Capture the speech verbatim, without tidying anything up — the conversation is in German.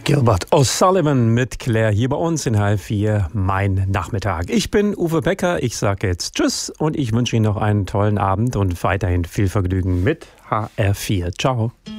Gilbert O'Sullivan mit Claire hier bei uns in H R vier, mein Nachmittag. Ich bin Uwe Becker, ich sage jetzt Tschüss und ich wünsche Ihnen noch einen tollen Abend und weiterhin viel Vergnügen mit H R vier. Ciao.